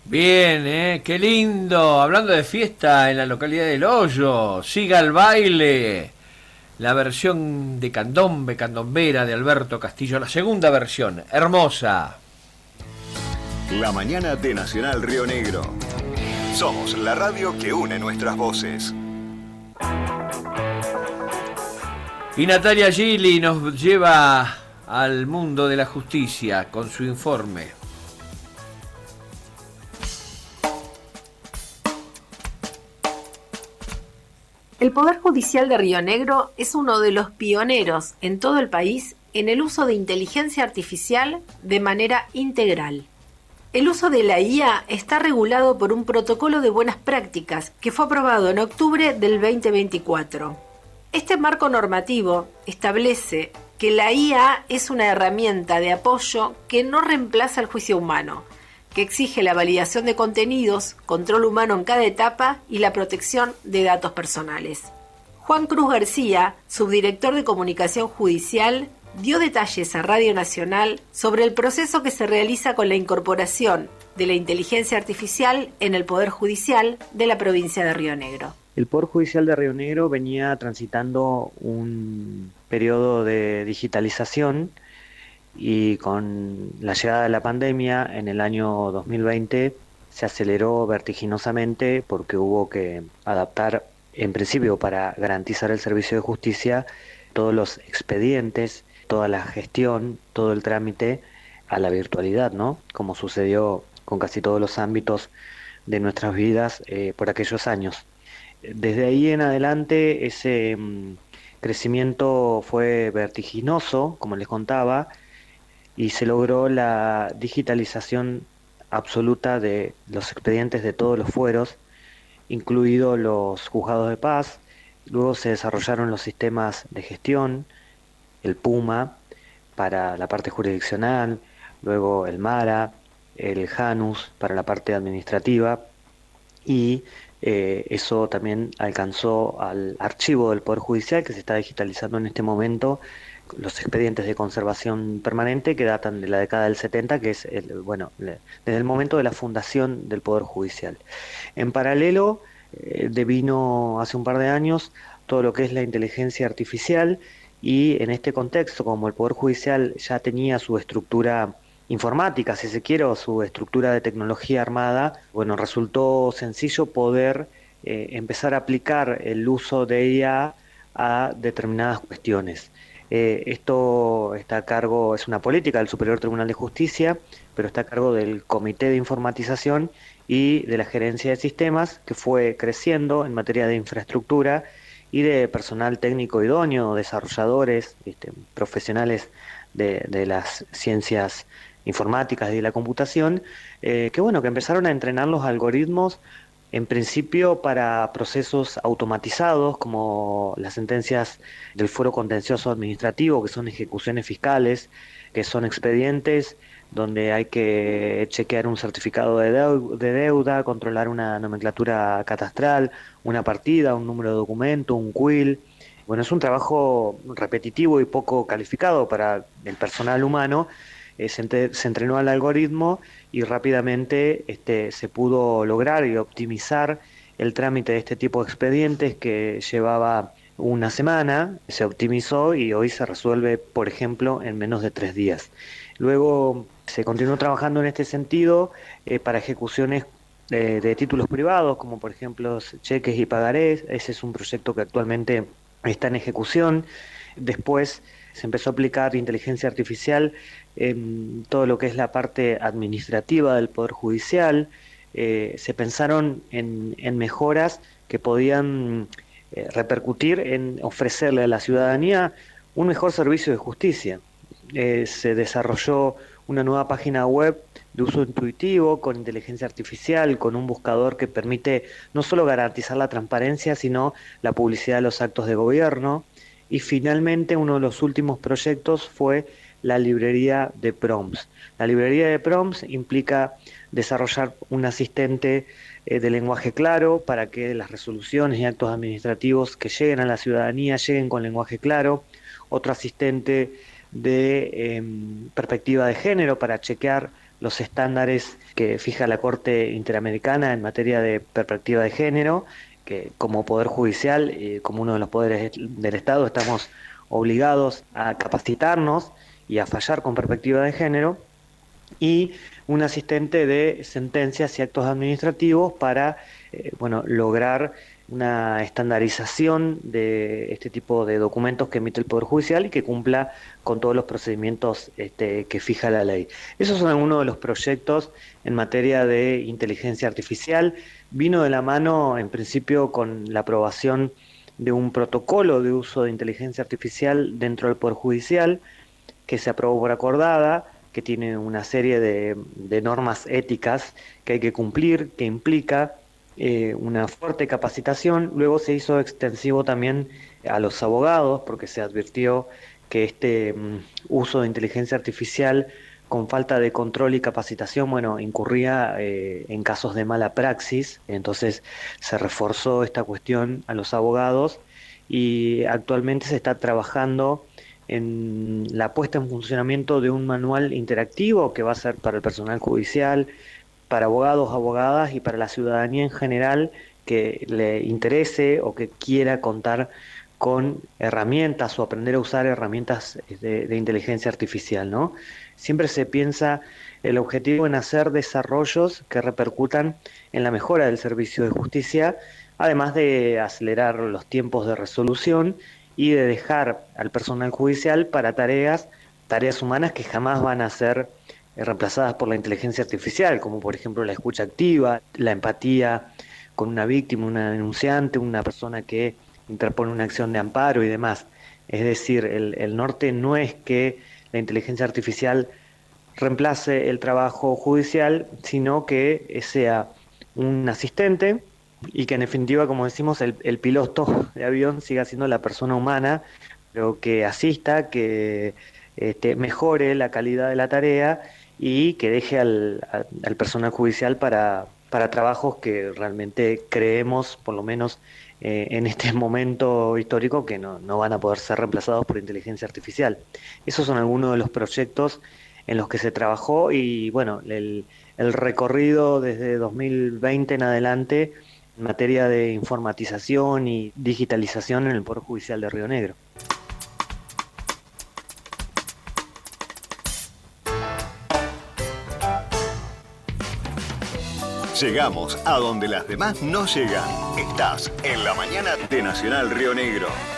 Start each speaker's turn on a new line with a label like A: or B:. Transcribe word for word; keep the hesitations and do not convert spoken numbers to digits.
A: Bien, ¿eh? Qué lindo. Hablando de fiesta en la localidad del Hoyo, siga el baile. La versión de Candombe, Candombera de Alberto Castillo, la segunda versión, hermosa.
B: La mañana de Nacional Río Negro. Somos la radio que une nuestras voces.
A: Y Natalia Gili nos lleva al mundo de la justicia con su informe.
C: El Poder Judicial de Río Negro es uno de los pioneros en todo el país en el uso de inteligencia artificial de manera integral. El uso de la I A está regulado por un protocolo de buenas prácticas que fue aprobado en octubre del veinte veinticuatro. Este marco normativo establece que la I A es una herramienta de apoyo que no reemplaza el juicio humano, que exige la validación de contenidos, control humano en cada etapa y la protección de datos personales. Juan Cruz García, subdirector de Comunicación Judicial, dio detalles a Radio Nacional sobre el proceso que se realiza con la incorporación de la inteligencia artificial en el Poder Judicial de la provincia de Río Negro.
D: El Poder Judicial de Río Negro venía transitando un periodo de digitalización y con la llegada de la pandemia en el año dos mil veinte se aceleró vertiginosamente porque hubo que adaptar, en principio para garantizar el servicio de justicia, todos los expedientes, toda la gestión, todo el trámite a la virtualidad, ¿no? Como sucedió con casi todos los ámbitos de nuestras vidas eh, por aquellos años. Desde ahí en adelante ese mm, crecimiento fue vertiginoso, como les contaba, y se logró la digitalización absoluta de los expedientes de todos los fueros, incluidos los juzgados de paz. Luego se desarrollaron los sistemas de gestión, el PUMA para la parte jurisdiccional, luego el MARA, el JANUS para la parte administrativa, y eh, eso también alcanzó al archivo del Poder Judicial, que se está digitalizando en este momento, los expedientes de conservación permanente que datan de la década del setenta, que es el, bueno, desde el momento de la fundación del Poder Judicial. En paralelo, eh, devino hace un par de años todo lo que es la inteligencia artificial, y en este contexto, como el Poder Judicial ya tenía su estructura informática, si se quiere, o su estructura de tecnología armada, bueno, resultó sencillo poder eh, empezar a aplicar el uso de I A a determinadas cuestiones. Eh, esto está a cargo, es una política del Superior Tribunal de Justicia, pero está a cargo del Comité de Informatización y de la Gerencia de Sistemas, que fue creciendo en materia de infraestructura y de personal técnico idóneo, desarrolladores, este, profesionales de, de las ciencias informáticas y de la computación, eh, que bueno, que empezaron a entrenar los algoritmos en principio para procesos automatizados como las sentencias del fuero contencioso administrativo, que son ejecuciones fiscales, que son expedientes donde hay que chequear un certificado de deuda, de deuda, controlar una nomenclatura catastral, una partida, un número de documento, un quill. Bueno, es un trabajo repetitivo y poco calificado para el personal humano. Eh, se, ent- se entrenó al algoritmo y rápidamente este, se pudo lograr y optimizar el trámite de este tipo de expedientes que llevaba una semana, se optimizó y hoy se resuelve, por ejemplo, en menos de tres días. Luego se continuó trabajando en este sentido eh, para ejecuciones de, de títulos privados, como por ejemplo cheques y pagarés. Ese es un proyecto que actualmente está en ejecución. Después se empezó a aplicar inteligencia artificial en todo lo que es la parte administrativa del Poder Judicial. Eh, se pensaron en, en mejoras que podían eh, repercutir en ofrecerle a la ciudadanía un mejor servicio de justicia. Eh, se desarrolló una nueva página web de uso intuitivo con inteligencia artificial, con un buscador que permite no solo garantizar la transparencia, sino la publicidad de los actos de gobierno. Y finalmente uno de los últimos proyectos fue la librería de prompts. La librería de prompts implica desarrollar un asistente eh, de lenguaje claro para que las resoluciones y actos administrativos que lleguen a la ciudadanía lleguen con lenguaje claro. Otro asistente de eh, perspectiva de género para chequear los estándares que fija la Corte Interamericana en materia de perspectiva de género, que como Poder Judicial, eh, como uno de los poderes del Estado, estamos obligados a capacitarnos y a fallar con perspectiva de género, y un asistente de sentencias y actos administrativos para eh, bueno, lograr una estandarización de este tipo de documentos que emite el Poder Judicial y que cumpla con todos los procedimientos este, que fija la ley. Esos son algunos de los proyectos en materia de inteligencia artificial. Vino de la mano, en principio, con la aprobación de un protocolo de uso de inteligencia artificial dentro del Poder Judicial, que se aprobó por acordada, que tiene una serie de, de normas éticas que hay que cumplir, que implica eh, una fuerte capacitación. Luego se hizo extensivo también a los abogados, porque se advirtió que este um, uso de inteligencia artificial con falta de control y capacitación, bueno, incurría eh, en casos de mala praxis. Entonces se reforzó esta cuestión a los abogados y actualmente se está trabajando en la puesta en funcionamiento de un manual interactivo que va a ser para el personal judicial, para abogados, abogadas y para la ciudadanía en general que le interese o que quiera contar con herramientas o aprender a usar herramientas de, de inteligencia artificial, ¿no? Siempre se piensa el objetivo en hacer desarrollos que repercutan en la mejora del servicio de justicia, además de acelerar los tiempos de resolución y de dejar al personal judicial para tareas, tareas humanas que jamás van a ser reemplazadas por la inteligencia artificial, como por ejemplo la escucha activa, la empatía con una víctima, una denunciante, una persona que interpone una acción de amparo y demás. Es decir, el, el norte no es que la inteligencia artificial reemplace el trabajo judicial, sino que sea un asistente y que en definitiva, como decimos, el, el piloto de avión siga siendo la persona humana, pero que asista, que este, mejore la calidad de la tarea y que deje al, al, al personal judicial para, para trabajos que realmente creemos, por lo menos eh, en este momento histórico, que no, no van a poder ser reemplazados por inteligencia artificial. Esos son algunos de los proyectos en los que se trabajó y bueno, el, el recorrido desde dos mil veinte en adelante en materia de informatización y digitalización en el Poder Judicial de Río Negro.
B: Llegamos a donde las demás no llegan. Estás en la mañana de Nacional Río Negro.